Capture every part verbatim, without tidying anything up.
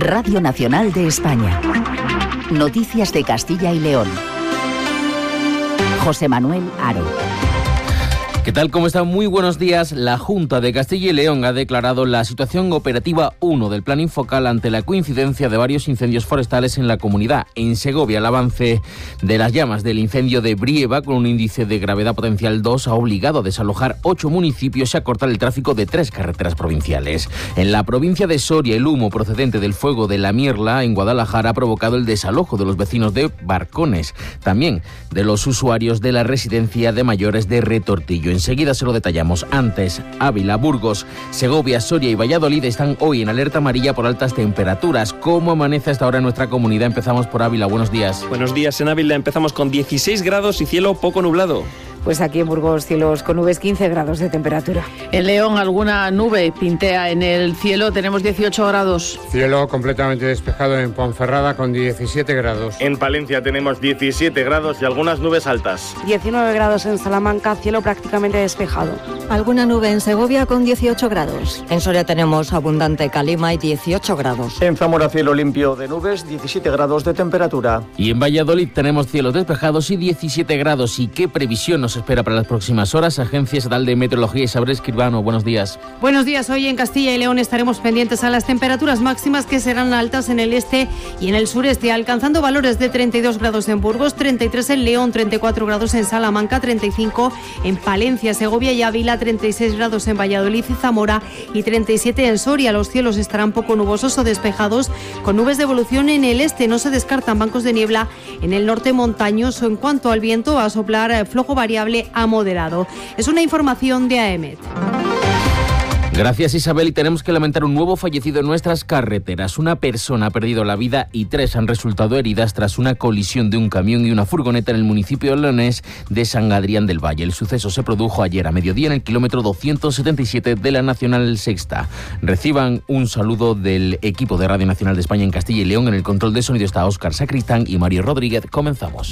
Radio Nacional de España. Noticias de Castilla y León. José Manuel Haro. ¿Qué tal? ¿Cómo están? Muy buenos días. La Junta de Castilla y León ha declarado la situación operativa uno del Plan Infocal ante la coincidencia de varios incendios forestales en la comunidad. En Segovia, el avance de las llamas del incendio de Brieva, con un índice de gravedad potencial dos, ha obligado a desalojar ocho municipios y a cortar el tráfico de tres carreteras provinciales. En la provincia de Soria, el humo procedente del fuego de la Mierla, en Guadalajara, ha provocado el desalojo de los vecinos de Barcones, también de los usuarios de la residencia de mayores de Retortillo. Enseguida se lo detallamos. Antes, Ávila, Burgos, Segovia, Soria y Valladolid están hoy en alerta amarilla por altas temperaturas. ¿Cómo amanece hasta ahora en nuestra comunidad? Empezamos por Ávila. Buenos días. Buenos días. En Ávila empezamos con dieciséis grados y cielo poco nublado. Pues aquí en Burgos, cielos con nubes, quince grados de temperatura. En León, alguna nube pintea en el cielo, tenemos dieciocho grados. Cielo completamente despejado en Ponferrada con diecisiete grados. En Palencia tenemos diecisiete grados y algunas nubes altas. diecinueve grados en Salamanca, cielo prácticamente despejado. Alguna nube en Segovia con dieciocho grados. En Soria tenemos abundante calima y dieciocho grados. En Zamora, cielo limpio de nubes, diecisiete grados de temperatura. Y en Valladolid tenemos cielos despejados y diecisiete grados. ¿Y qué previsión nos espera para las próximas horas? Agencia Estatal de Meteorología, Isabel Escribano, buenos días. Buenos días. Hoy en Castilla y León estaremos pendientes a las temperaturas máximas, que serán altas en el este y en el sureste, alcanzando valores de treinta y dos grados en Burgos, treinta y tres en León, treinta y cuatro grados en Salamanca, treinta y cinco en Palencia, Segovia y Ávila, treinta y seis grados en Valladolid y Zamora y treinta y siete en Soria. Los cielos estarán poco nubosos o despejados, con nubes de evolución en el este. No se descartan bancos de niebla en el norte montañoso. En cuanto al viento, va a soplar flojo variable a moderado. Es una información de AEMET. Gracias, Isabel. Y tenemos que lamentar un nuevo fallecido en nuestras carreteras. Una persona ha perdido la vida y tres han resultado heridas tras una colisión de un camión y una furgoneta en el municipio leonés de San Adrián del Valle. El suceso se produjo ayer a mediodía en el kilómetro doscientos setenta y siete de la Nacional Sexta. Reciban un saludo del equipo de Radio Nacional de España en Castilla y León. En el control de sonido está Óscar Sacristán y Mario Rodríguez. Comenzamos.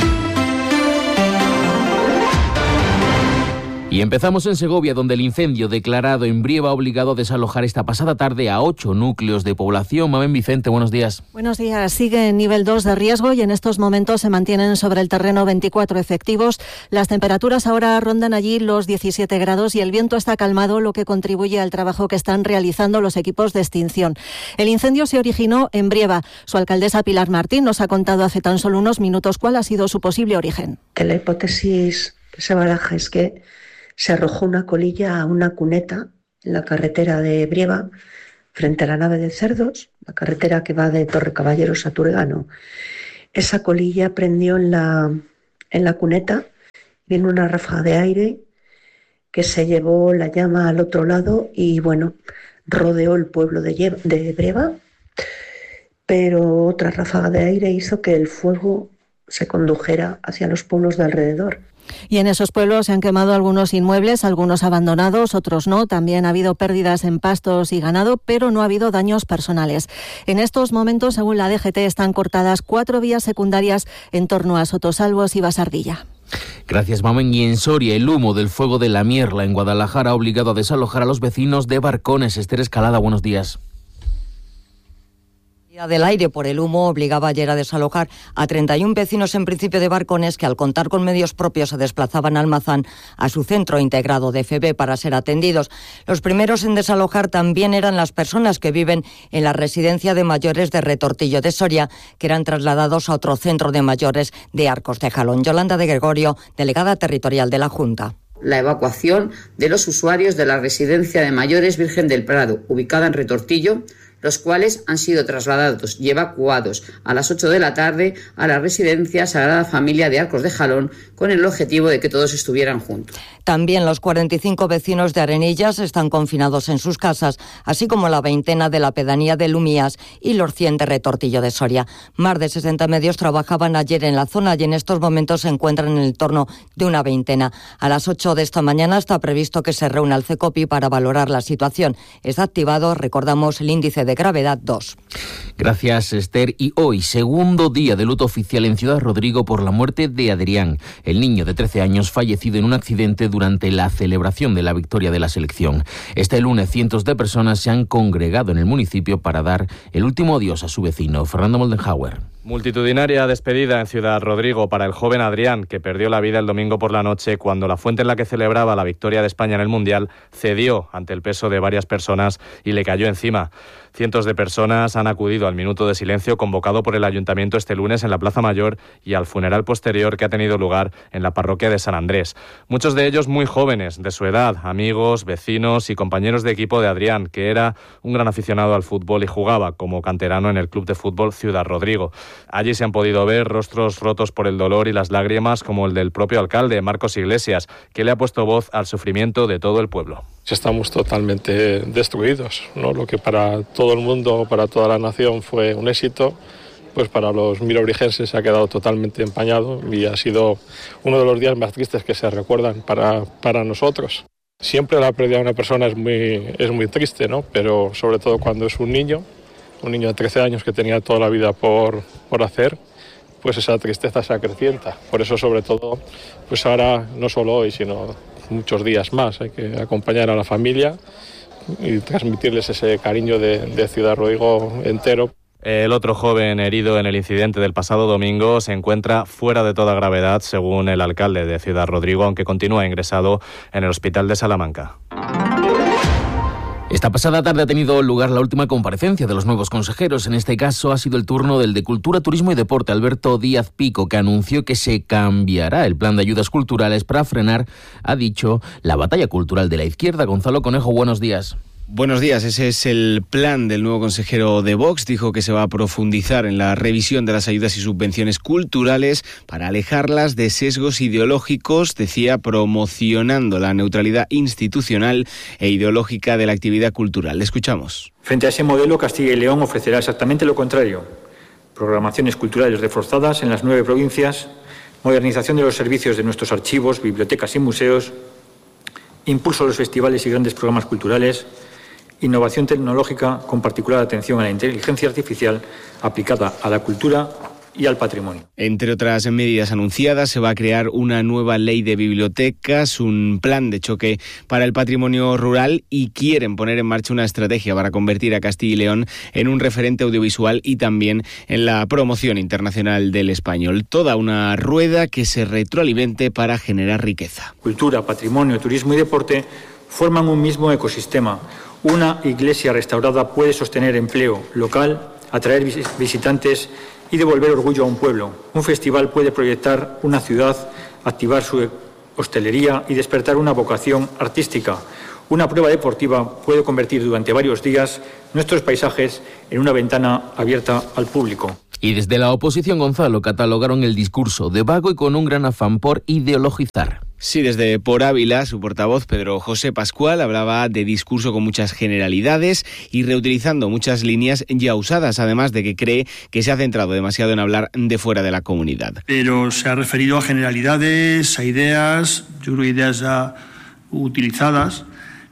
Y empezamos en Segovia, donde el incendio declarado en Brieva ha obligado a desalojar esta pasada tarde a ocho núcleos de población. Mabel Vicente, buenos días. Buenos días. Sigue en nivel dos de riesgo y en estos momentos se mantienen sobre el terreno veinticuatro efectivos. Las temperaturas ahora rondan allí los diecisiete grados y el viento está calmado, lo que contribuye al trabajo que están realizando los equipos de extinción. El incendio se originó en Brieva. Su alcaldesa Pilar Martín nos ha contado hace tan solo unos minutos cuál ha sido su posible origen. Que la hipótesis que se baraja es que se arrojó una colilla a una cuneta en la carretera de Brieva, frente a la nave de Cerdos, la carretera que va de Torrecaballeros a Turgano. Esa colilla prendió en la, en la cuneta, vino una ráfaga de aire que se llevó la llama al otro lado y, bueno, rodeó el pueblo de, de Brieva, pero otra ráfaga de aire hizo que el fuego se condujera hacia los pueblos de alrededor. Y en esos pueblos se han quemado algunos inmuebles, algunos abandonados, otros no. También ha habido pérdidas en pastos y ganado, pero no ha habido daños personales. En estos momentos, según la D G T, están cortadas cuatro vías secundarias en torno a Sotosalvos y Basardilla. Gracias, Mamen. Y en Soria, el humo del fuego de la Mierla en Guadalajara ha obligado a desalojar a los vecinos de Barcones. Esther Escalada, buenos días. Del aire por el humo obligaba ayer a desalojar a treinta y uno vecinos en principio de Barcones, que al contar con medios propios se desplazaban a Almazán, a su centro integrado de F B, para ser atendidos. Los primeros en desalojar también eran las personas que viven en la residencia de mayores de Retortillo de Soria, que eran trasladados a otro centro de mayores de Arcos de Jalón. Yolanda de Gregorio, delegada territorial de la Junta. La evacuación de los usuarios de la residencia de mayores Virgen del Prado, ubicada en Retortillo, los cuales han sido trasladados y evacuados a las ocho de la tarde a la residencia Sagrada Familia de Arcos de Jalón, con el objetivo de que todos estuvieran juntos. También los cuarenta y cinco vecinos de Arenillas están confinados en sus casas, así como la veintena de la pedanía de Lumías y los cien de Retortillo de Soria. Más de sesenta medios trabajaban ayer en la zona y en estos momentos se encuentran en el torno de una veintena. A las ocho de esta mañana está previsto que se reúna el CECOPI para valorar la situación. Está activado, recordamos, el índice de de gravedad dos. Gracias, Esther. Y hoy, segundo día de luto oficial en Ciudad Rodrigo por la muerte de Adrián, el niño de trece años fallecido en un accidente durante la celebración de la victoria de la selección. Este lunes, cientos de personas se han congregado en el municipio para dar el último adiós a su vecino, Fernando Moldenhauer. Multitudinaria despedida en Ciudad Rodrigo para el joven Adrián, que perdió la vida el domingo por la noche cuando la fuente en la que celebraba la victoria de España en el Mundial cedió ante el peso de varias personas y le cayó encima. Cientos de personas han acudido al minuto de silencio convocado por el Ayuntamiento este lunes en la Plaza Mayor y al funeral posterior que ha tenido lugar en la parroquia de San Andrés. Muchos de ellos muy jóvenes, de su edad, amigos, vecinos y compañeros de equipo de Adrián, que era un gran aficionado al fútbol y jugaba como canterano en el Club de Fútbol Ciudad Rodrigo. Allí se han podido ver rostros rotos por el dolor y las lágrimas, como el del propio alcalde, Marcos Iglesias, que le ha puesto voz al sufrimiento de todo el pueblo. Estamos totalmente destruidos, ¿no? Lo que para todo el mundo, para toda la nación fue un éxito, pues para los milorigenses se ha quedado totalmente empañado y ha sido uno de los días más tristes que se recuerdan para, para nosotros. Siempre la pérdida de una persona es muy, es muy triste, ¿no? Pero sobre todo cuando es un niño, un niño de trece años que tenía toda la vida por, por hacer, pues esa tristeza se acrecienta. Por eso, sobre todo, pues ahora, no solo hoy, sino muchos días más, hay que acompañar a la familia y transmitirles ese cariño de, de Ciudad Rodrigo entero. El otro joven herido en el incidente del pasado domingo se encuentra fuera de toda gravedad, según el alcalde de Ciudad Rodrigo, aunque continúa ingresado en el hospital de Salamanca. Esta pasada tarde ha tenido lugar la última comparecencia de los nuevos consejeros. En este caso ha sido el turno del de Cultura, Turismo y Deporte, Alberto Díaz Pico, que anunció que se cambiará el plan de ayudas culturales para frenar, ha dicho, la batalla cultural de la izquierda. Gonzalo Conejo, buenos días. Buenos días, ese es el plan del nuevo consejero de Vox. Dijo que se va a profundizar en la revisión de las ayudas y subvenciones culturales para alejarlas de sesgos ideológicos, decía, promocionando la neutralidad institucional e ideológica de la actividad cultural. Le escuchamos. Frente a ese modelo, Castilla y León ofrecerá exactamente lo contrario. Programaciones culturales reforzadas en las nueve provincias, modernización de los servicios de nuestros archivos, bibliotecas y museos, impulso a los festivales y grandes programas culturales, innovación tecnológica con particular atención a la inteligencia artificial aplicada a la cultura y al patrimonio. Entre otras medidas anunciadas, se va a crear una nueva ley de bibliotecas, un plan de choque para el patrimonio rural y quieren poner en marcha una estrategia para convertir a Castilla y León en un referente audiovisual y también en la promoción internacional del español. Toda una rueda que se retroalimente para generar riqueza. Cultura, patrimonio, turismo y deporte forman un mismo ecosistema. Una iglesia restaurada puede sostener empleo local, atraer visitantes y devolver orgullo a un pueblo. Un festival puede proyectar una ciudad, activar su hostelería y despertar una vocación artística. Una prueba deportiva puede convertir durante varios días nuestros paisajes en una ventana abierta al público. Y desde la oposición, Gonzalo, catalogaron el discurso de vago y con un gran afán por ideologizar. Sí, desde Por Ávila, su portavoz Pedro José Pascual hablaba de discurso con muchas generalidades y reutilizando muchas líneas ya usadas, además de que cree que se ha centrado demasiado en hablar de fuera de la comunidad. Pero se ha referido a generalidades, a ideas, yo creo ideas ya utilizadas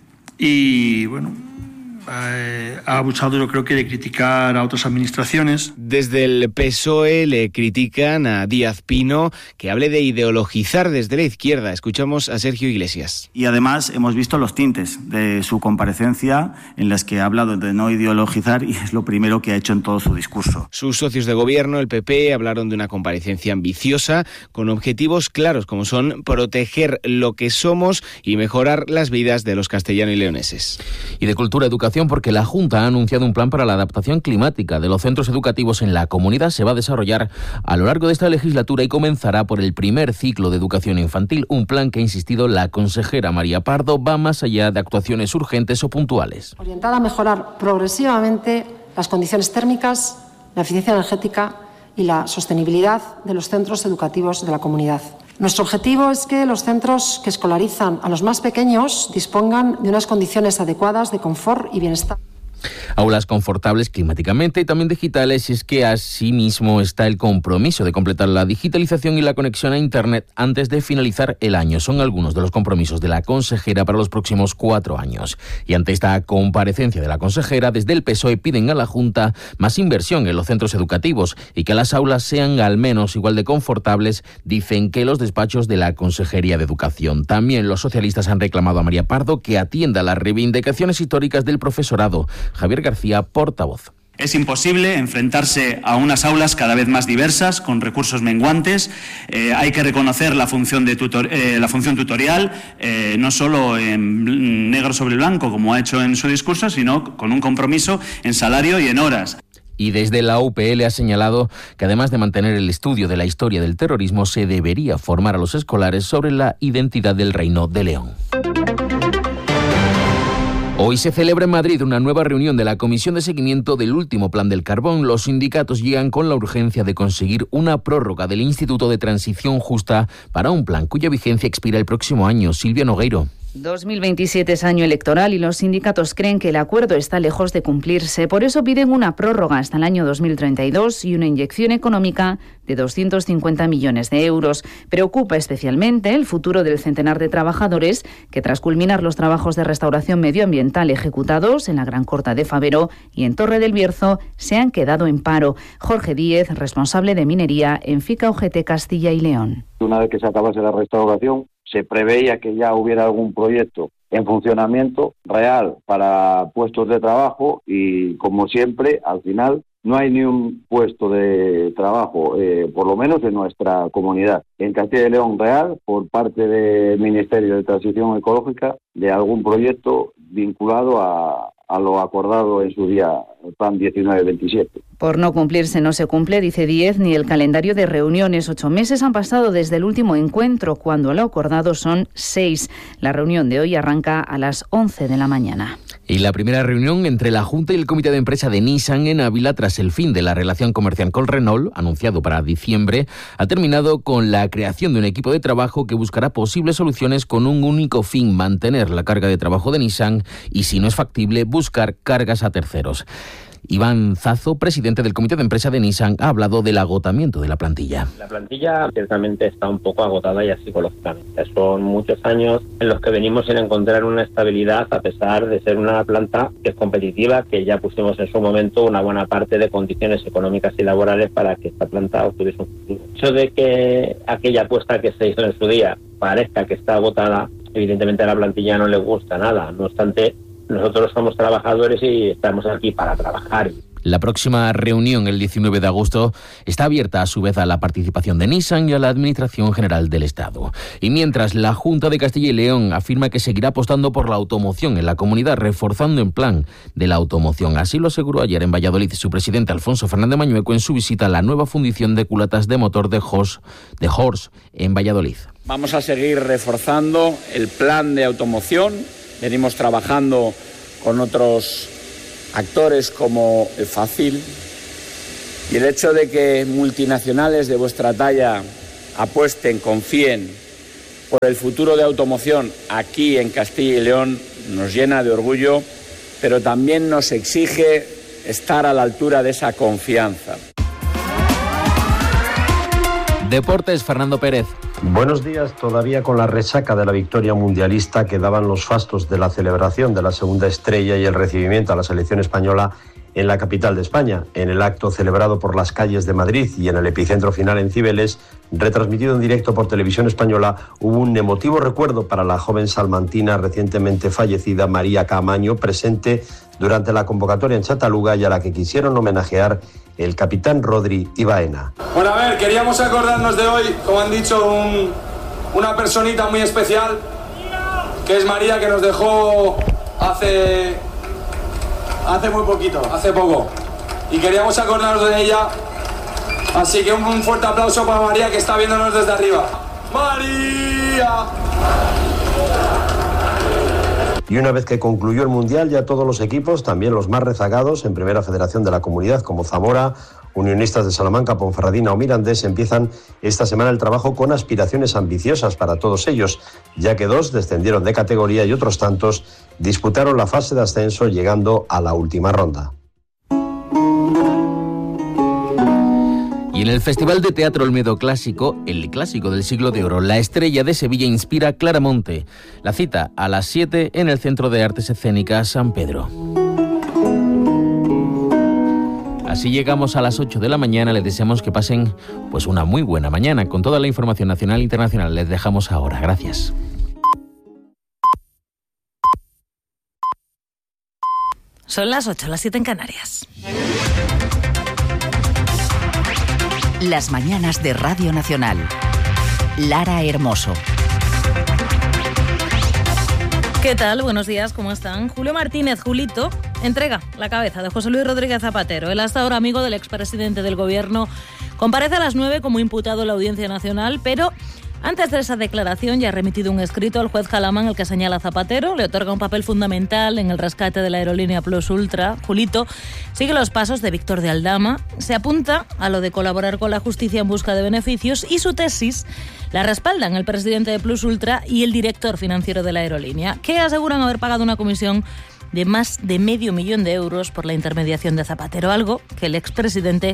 y bueno, Eh, ha abusado, yo creo que, de criticar a otras administraciones. Desde el P S O E le critican a Díaz Pino que hable de ideologizar desde la izquierda. Escuchamos a Sergio Iglesias. Y además hemos visto los tintes de su comparecencia en las que ha hablado de no ideologizar y es lo primero que ha hecho en todo su discurso. Sus socios de gobierno, el P P, hablaron de una comparecencia ambiciosa con objetivos claros como son proteger lo que somos y mejorar las vidas de los castellanos y leoneses. Y de cultura, educación, porque la Junta ha anunciado un plan para la adaptación climática de los centros educativos en la comunidad. Se va a desarrollar a lo largo de esta legislatura y comenzará por el primer ciclo de educación infantil. Un plan que, ha insistido la consejera María Pardo, va más allá de actuaciones urgentes o puntuales. Orientada a mejorar progresivamente las condiciones térmicas, la eficiencia energética y la sostenibilidad de los centros educativos de la comunidad. Nuestro objetivo es que los centros que escolarizan a los más pequeños dispongan de unas condiciones adecuadas de confort y bienestar. Aulas confortables climáticamente y también digitales, y es que asimismo está el compromiso de completar la digitalización y la conexión a Internet antes de finalizar el año. Son algunos de los compromisos de la consejera para los próximos cuatro años. Y ante esta comparecencia de la consejera, desde el P S O E piden a la Junta más inversión en los centros educativos y que las aulas sean al menos igual de confortables, dicen, que los despachos de la Consejería de Educación. También los socialistas han reclamado a María Pardo que atienda las reivindicaciones históricas del profesorado. Javier García, portavoz. Es imposible enfrentarse a unas aulas cada vez más diversas, con recursos menguantes. Eh, hay que reconocer la función, de tutor, eh, la función tutorial, eh, no solo en negro sobre blanco, como ha hecho en su discurso, sino con un compromiso en salario y en horas. Y desde la U P L ha señalado que además de mantener el estudio de la historia del terrorismo, se debería formar a los escolares sobre la identidad del Reino de León. Hoy se celebra en Madrid una nueva reunión de la Comisión de Seguimiento del último Plan del Carbón. Los sindicatos llegan con la urgencia de conseguir una prórroga del Instituto de Transición Justa para un plan cuya vigencia expira el próximo año. Silvia Nogueiro. dos mil veintisiete es año electoral y los sindicatos creen que el acuerdo está lejos de cumplirse. Por eso piden una prórroga hasta el año dos mil treinta y dos y una inyección económica de doscientos cincuenta millones de euros. Preocupa especialmente el futuro del centenar de trabajadores que, tras culminar los trabajos de restauración medioambiental ejecutados en la Gran Corta de Fabero y en Torre del Bierzo, se han quedado en paro. Jorge Díez, responsable de minería en FICA U G T Castilla y León. Una vez que se acabase la restauración, se preveía que ya hubiera algún proyecto en funcionamiento real para puestos de trabajo y, como siempre, al final no hay ni un puesto de trabajo, eh, por lo menos en nuestra comunidad. En Castilla y León real, por parte del Ministerio de Transición Ecológica, de algún proyecto vinculado a, a lo acordado en su día, el Plan diecinueve veintisiete. Por no cumplirse no se cumple, dice Díez, ni el calendario de reuniones. Ocho meses han pasado desde el último encuentro, cuando lo acordado son seis. La reunión de hoy arranca a las once de la mañana. Y la primera reunión entre la Junta y el Comité de Empresa de Nissan en Ávila, tras el fin de la relación comercial con Renault, anunciado para diciembre, ha terminado con la creación de un equipo de trabajo que buscará posibles soluciones con un único fin: mantener la carga de trabajo de Nissan y, si no es factible, buscar cargas a terceros. Iván Zazo, presidente del Comité de Empresa de Nissan, ha hablado del agotamiento de la plantilla. La plantilla ciertamente está un poco agotada ya psicológicamente. Son muchos años en los que venimos sin encontrar una estabilidad, a pesar de ser una planta que es competitiva, que ya pusimos en su momento una buena parte de condiciones económicas y laborales para que esta planta obtuviese un futuro. El hecho de que aquella apuesta que se hizo en su día parezca que está agotada, evidentemente a la plantilla no le gusta nada. No obstante, nosotros somos trabajadores y estamos aquí para trabajar. La próxima reunión, el diecinueve de agosto, está abierta a su vez a la participación de Nissan y a la Administración General del Estado. Y mientras, la Junta de Castilla y León afirma que seguirá apostando por la automoción en la comunidad, reforzando el plan de la automoción. Así lo aseguró ayer en Valladolid su presidente Alfonso Fernández Mañueco en su visita a la nueva fundición de culatas de motor de Horse, de Horse en Valladolid. Vamos a seguir reforzando el plan de automoción. Venimos trabajando con otros actores como el Facil, y el hecho de que multinacionales de vuestra talla apuesten, confíen por el futuro de automoción aquí en Castilla y León nos llena de orgullo, pero también nos exige estar a la altura de esa confianza. Deportes, Fernando Pérez. Buenos días. Todavía con la resaca de la victoria mundialista quedaban los fastos de la celebración de la segunda estrella y el recibimiento a la selección española en la capital de España. En el acto celebrado por las calles de Madrid y en el epicentro final en Cibeles, retransmitido en directo por Televisión Española, hubo un emotivo recuerdo para la joven salmantina recientemente fallecida María Caamaño, presente durante la convocatoria en Chataluga y a la que quisieron homenajear el capitán Rodri y Baena. Bueno, a ver, queríamos acordarnos de hoy, como han dicho, un, una personita muy especial, que es María, que nos dejó hace, hace muy poquito, hace poco. Y queríamos acordarnos de ella, así que un, un fuerte aplauso para María, que está viéndonos desde arriba. ¡María! Y una vez que concluyó el Mundial, ya todos los equipos, también los más rezagados en Primera Federación de la Comunidad, como Zamora, Unionistas de Salamanca, Ponferradina o Mirandés, empiezan esta semana el trabajo con aspiraciones ambiciosas para todos ellos, ya que dos descendieron de categoría y otros tantos disputaron la fase de ascenso llegando a la última ronda. Y en el Festival de Teatro Olmedo Clásico, el clásico del siglo de oro, La Estrella de Sevilla inspira Claramonte. La cita a las siete en el Centro de Artes Escénicas San Pedro. Así llegamos a las ocho de la mañana. Les deseamos que pasen pues una muy buena mañana. Con toda la información nacional e internacional les dejamos ahora. Gracias. Son las ocho, las siete en Canarias. Las mañanas de Radio Nacional. Lara Hermoso. ¿Qué tal? Buenos días, ¿cómo están? Julio Martínez, Julito, entrega la cabeza de José Luis Rodríguez Zapatero. El hasta ahora amigo del expresidente del Gobierno comparece a las nueve como imputado en la Audiencia Nacional, pero antes de esa declaración ya ha remitido un escrito al juez Calamán, el que señala a Zapatero, le otorga un papel fundamental en el rescate de la aerolínea Plus Ultra. Julito sigue los pasos de Víctor de Aldama, se apunta a lo de colaborar con la justicia en busca de beneficios y su tesis la respaldan el presidente de Plus Ultra y el director financiero de la aerolínea, que aseguran haber pagado una comisión de más de medio millón de euros por la intermediación de Zapatero, algo que el expresidente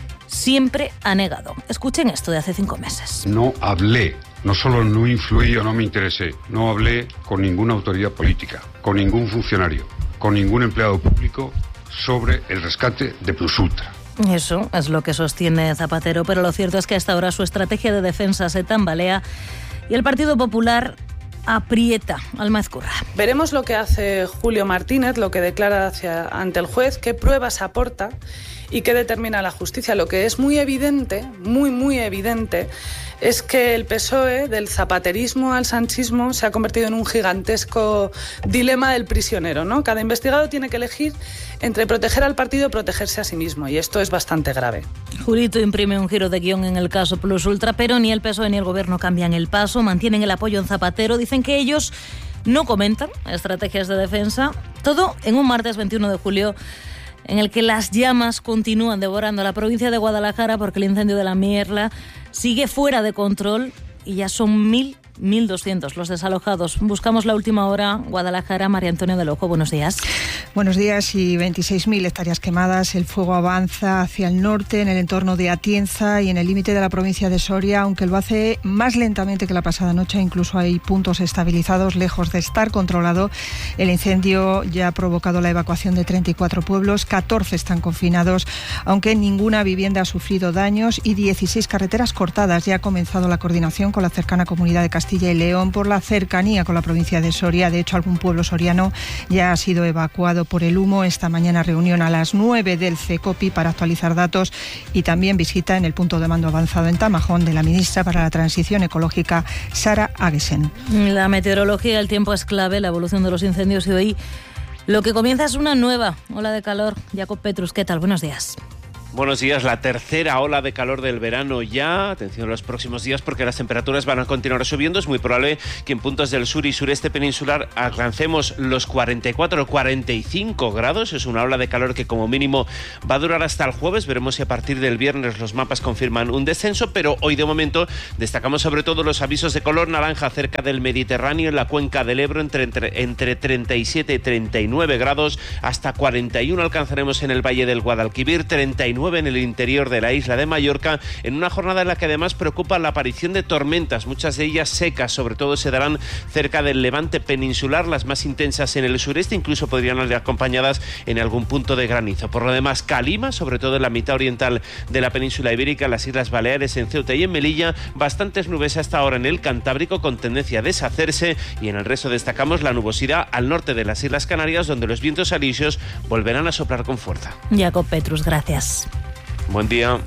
siempre ha negado. Escuchen esto de hace cinco meses. No hablé, no solo no influí o no me interesé, no hablé con ninguna autoridad política, con ningún funcionario, con ningún empleado público sobre el rescate de Plus Ultra. Eso es lo que sostiene Zapatero, pero lo cierto es que hasta ahora su estrategia de defensa se tambalea y el Partido Popular aprieta al Mazcurra. Veremos lo que hace Julio Martínez, lo que declara hacia, ante el juez, qué pruebas aporta y qué determina la justicia. Lo que es muy evidente, muy, muy evidente, es que el P S O E, del zapaterismo al sanchismo, se ha convertido en un gigantesco dilema del prisionero, ¿no? Cada investigado tiene que elegir entre proteger al partido y protegerse a sí mismo, y esto es bastante grave. Julito imprime un giro de guión en el caso Plus Ultra, pero ni el P S O E ni el Gobierno cambian el paso, mantienen el apoyo en Zapatero, dicen que ellos no comentan estrategias de defensa. Todo en un martes veintiuno de julio en el que las llamas continúan devorando la provincia de Guadalajara porque el incendio de la Mierla sigue fuera de control y ya son mil, mil doscientos los desalojados. Buscamos la última hora. Guadalajara, María Antonia del Ojo, buenos días. Buenos días. Y veintiséis mil hectáreas quemadas. El fuego avanza hacia el norte, en el entorno de Atienza y en el límite de la provincia de Soria, aunque lo hace más lentamente que la pasada noche. Incluso hay puntos estabilizados, lejos de estar controlado. El incendio ya ha provocado la evacuación de treinta y cuatro pueblos, catorce están confinados, aunque ninguna vivienda ha sufrido daños y dieciséis carreteras cortadas. Ya ha comenzado la coordinación con la cercana comunidad de Castilla y León por la cercanía con la provincia de Soria. De hecho, algún pueblo soriano ya ha sido evacuado por el humo. Esta mañana reunión a las nueve del CECOPI para actualizar datos y también visita en el punto de mando avanzado en Tamajón de la ministra para la Transición Ecológica, Sara Agesen. La meteorología, el tiempo es clave, la evolución de los incendios y hoy lo que comienza es una nueva ola de calor. Jacob Petrus, ¿qué tal? Buenos días. Buenos días, la tercera ola de calor del verano ya. Atención a los próximos días porque las temperaturas van a continuar subiendo. Es muy probable que en puntos del sur y sureste peninsular alcancemos los cuarenta y cuatro o cuarenta y cinco grados. Es una ola de calor que como mínimo va a durar hasta el jueves. Veremos si a partir del viernes los mapas confirman un descenso, pero hoy de momento destacamos sobre todo los avisos de color naranja cerca del Mediterráneo, en la cuenca del Ebro, entre, entre, entre treinta y siete y treinta y nueve grados, hasta cuarenta y uno alcanzaremos en el Valle del Guadalquivir, treinta y nueve en el interior de la isla de Mallorca, en una jornada en la que además preocupa la aparición de tormentas, muchas de ellas secas, sobre todo se darán cerca del levante peninsular, las más intensas en el sureste, incluso podrían ir acompañadas en algún punto de granizo. Por lo demás, calima, sobre todo en la mitad oriental de la península ibérica, en las Islas Baleares, en Ceuta y en Melilla, bastantes nubes hasta ahora en el Cantábrico con tendencia a deshacerse, y en el resto destacamos la nubosidad al norte de las Islas Canarias, donde los vientos alisios volverán a soplar con fuerza. Jacob Petrus, gracias. Buen día.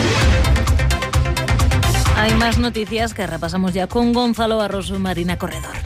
Hay más noticias que repasamos ya con Gonzalo Barroso y Marina Corredor.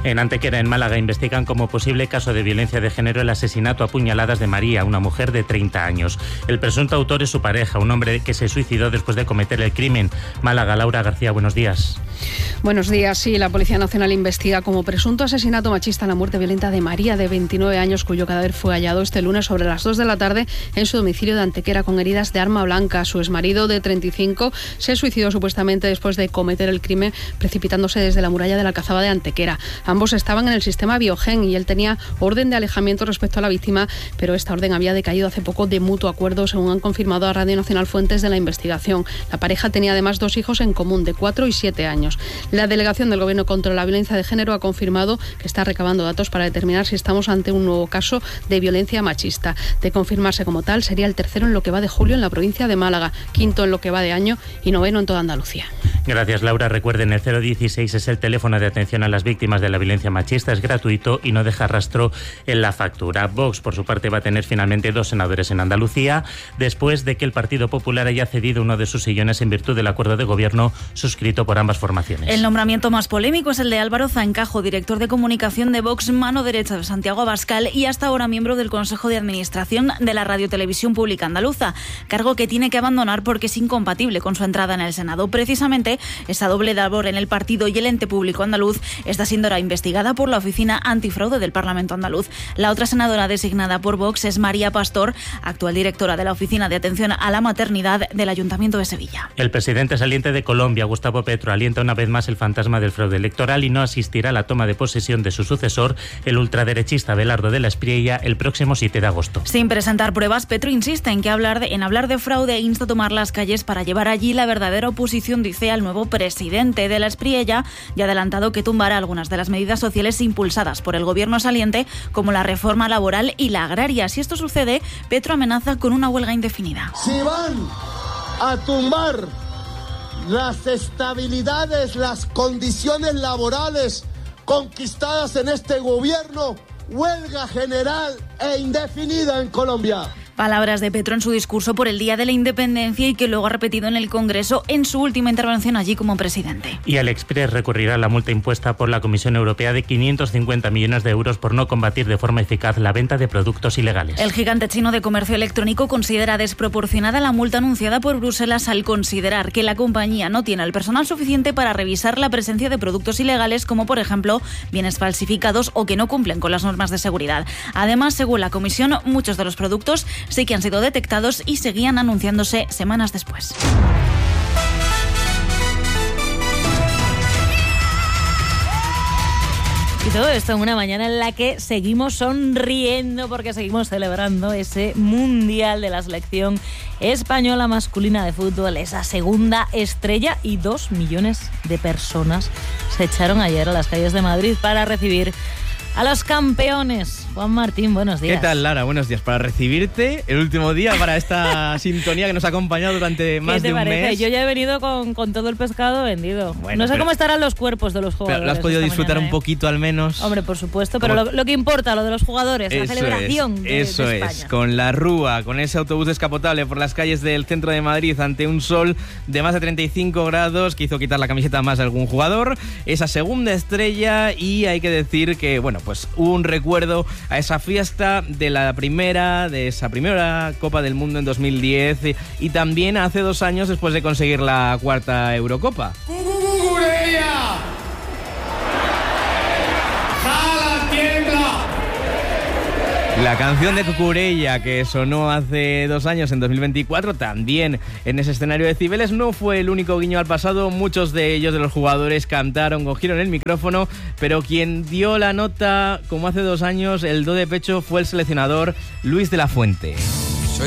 En Antequera, en Málaga, investigan como posible caso de violencia de género el asesinato a puñaladas de María, una mujer de treinta años. El presunto autor es su pareja, un hombre que se suicidó después de cometer el crimen. Málaga, Laura García, buenos días. Buenos días. Sí, la Policía Nacional investiga como presunto asesinato machista la muerte violenta de María, de veintinueve años, cuyo cadáver fue hallado este lunes sobre las dos de la tarde en su domicilio de Antequera con heridas de arma blanca. Su exmarido, de treinta y cinco, se suicidó supuestamente después de cometer el crimen precipitándose desde la muralla de la Alcazaba de Antequera. Ambos estaban en el sistema Biogen y él tenía orden de alejamiento respecto a la víctima, pero esta orden había decaído hace poco de mutuo acuerdo, según han confirmado a Radio Nacional fuentes de la investigación. La pareja tenía además dos hijos en común, de cuatro y siete años. La delegación del Gobierno contra la Violencia de Género ha confirmado que está recabando datos para determinar si estamos ante un nuevo caso de violencia machista. De confirmarse como tal, sería el tercero en lo que va de julio en la provincia de Málaga, quinto en lo que va de año y noveno en toda Andalucía. Gracias, Laura. Recuerden, el cero dieciséis es el teléfono de atención a las víctimas de la violencia machista, es gratuito y no deja rastro en la factura. Vox, por su parte, va a tener finalmente dos senadores en Andalucía, después de que el Partido Popular haya cedido uno de sus sillones en virtud del acuerdo de gobierno suscrito por ambas formaciones. El nombramiento más polémico es el de Álvaro Zaencajo, director de comunicación de Vox, mano derecha de Santiago Abascal y hasta ahora miembro del Consejo de Administración de la Radiotelevisión Pública Andaluza, cargo que tiene que abandonar porque es incompatible con su entrada en el Senado. Precisamente, esa doble labor en el partido y el ente público andaluz está siendo ahora investigada por la Oficina Antifraude del Parlamento andaluz. La otra senadora designada por Vox es María Pastor, actual directora de la Oficina de Atención a la Maternidad del Ayuntamiento de Sevilla. El presidente saliente de Colombia, Gustavo Petro, alienta una vez más el fantasma del fraude electoral y no asistirá a la toma de posesión de su sucesor, el ultraderechista Abelardo de la Espriella, el próximo siete de agosto. Sin presentar pruebas, Petro insiste en que hablar de, en hablar de fraude e insta a tomar las calles para llevar allí la verdadera oposición, dice, al nuevo presidente. De la Espriella ya ha adelantado que tumbará algunas de las medidas sociales impulsadas por el gobierno saliente, como la reforma laboral y la agraria. Si esto sucede, Petro amenaza con una huelga indefinida. Si van a tumbar las estabilidades, las condiciones laborales conquistadas en este gobierno, huelga general e indefinida en Colombia. Palabras de Petro en su discurso por el Día de la Independencia y que luego ha repetido en el Congreso en su última intervención allí como presidente. Y AliExpress recurrirá a la multa impuesta por la Comisión Europea de quinientos cincuenta millones de euros por no combatir de forma eficaz la venta de productos ilegales. El gigante chino de comercio electrónico considera desproporcionada la multa anunciada por Bruselas al considerar que la compañía no tiene el personal suficiente para revisar la presencia de productos ilegales, como por ejemplo bienes falsificados o que no cumplen con las normas de seguridad. Además, según la Comisión, muchos de los productos sí que han sido detectados y seguían anunciándose semanas después. Y todo esto en una mañana en la que seguimos sonriendo porque seguimos celebrando ese Mundial de la selección española masculina de fútbol, esa segunda estrella, y dos millones de personas se echaron ayer a las calles de Madrid para recibir a los campeones. Juan Martín, buenos días. ¿Qué tal, Lara? Buenos días. Para recibirte el último día para esta sintonía que nos ha acompañado durante más de un parece? mes. Yo ya he venido con, con todo el pescado vendido. Bueno, no sé pero, cómo estarán los cuerpos de los jugadores. Pero lo has podido disfrutar mañana, un poquito, ¿eh? al menos. Hombre, por supuesto, pero lo, lo que importa, lo de los jugadores, eso la celebración es, de, eso de España. es, con la Rúa, con ese autobús descapotable por las calles del centro de Madrid ante un sol de más de treinta y cinco grados que hizo quitar la camiseta a más de algún jugador. Esa segunda estrella, y hay que decir que, bueno, pues un recuerdo a esa fiesta de la primera, de esa primera Copa del Mundo en dos mil diez y también hace dos años después de conseguir la cuarta Eurocopa. La canción de Cucurella, que sonó hace dos años, en dos mil veinticuatro, también en ese escenario de Cibeles, no fue el único guiño al pasado. Muchos de ellos, de los jugadores, cantaron, cogieron el micrófono, pero quien dio la nota, como hace dos años, el do de pecho, fue el seleccionador Luis de la Fuente.